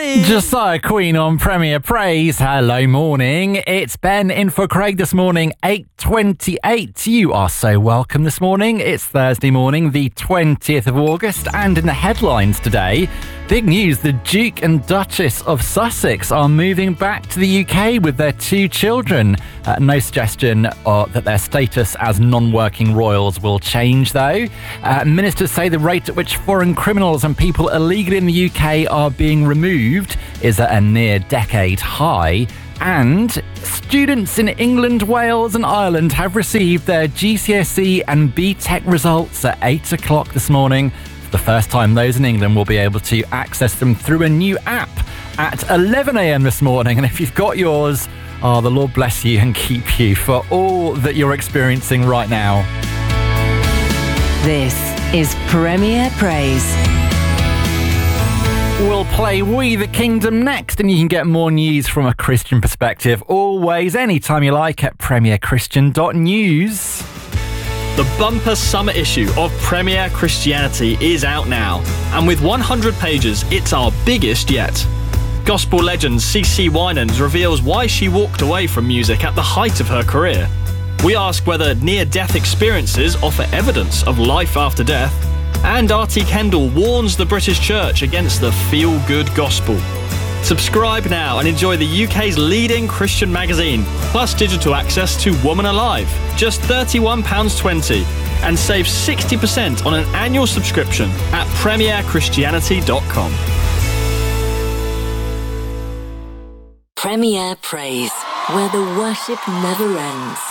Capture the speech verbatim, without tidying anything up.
Praise! Josiah Queen on Premier Praise. Hello, morning. It's Ben in for Craig this morning, eight twenty-eight. You are so welcome this morning. It's Thursday morning, the twentieth of August, and in the headlines today, big news, the Duke and Duchess of Sussex are moving back to the U K with their two children. Uh, no suggestion uh, that their status as non-working royals will change, though. Uh, ministers say the rate at which foreign criminals and people illegally in the U K are being removed is at a near decade high. And students in England, Wales and Ireland have received their G C S E and B TEC results at eight o'clock this morning. For the first time, those in England will be able to access them through a new app at eleven a.m. this morning. And if you've got yours, oh, the Lord bless you and keep you for all that you're experiencing right now. This is Premier Praise. We'll play We the Kingdom next, and you can get more news from a Christian perspective always, anytime you like, at premier christian dot news. The bumper summer issue of Premier Christianity is out now, and with one hundred pages, it's our biggest yet. Gospel legend C C Winans reveals why she walked away from music at the height of her career. We ask whether near-death experiences offer evidence of life after death, and R T Kendall warns the British Church against the feel-good gospel. Subscribe now and enjoy the U K's leading Christian magazine, plus digital access to Woman Alive, just thirty-one pounds twenty, and save sixty percent on an annual subscription at premier christianity dot com. Premier Praise, where the worship never ends.